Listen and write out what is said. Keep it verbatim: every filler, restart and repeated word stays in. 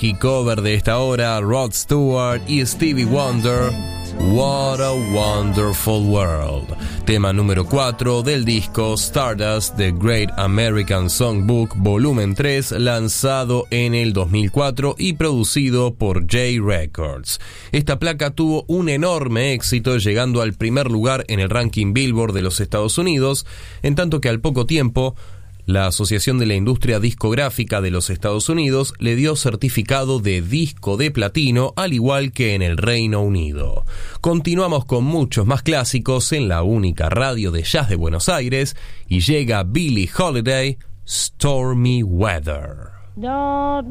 funky cover de esta hora, Rod Stewart y Stevie Wonder, What a Wonderful World, tema número cuatro del disco Stardust, The Great American Songbook, volumen tres, lanzado en el dos mil cuatro y producido por J Records. Esta placa tuvo un enorme éxito, llegando al primer lugar en el ranking Billboard de los Estados Unidos, en tanto que al poco tiempo la Asociación de la Industria Discográfica de los Estados Unidos le dio certificado de disco de platino, al igual que en el Reino Unido. Continuamos con muchos más clásicos en la única radio de jazz de Buenos Aires, y llega Billie Holiday, Stormy Weather. Don't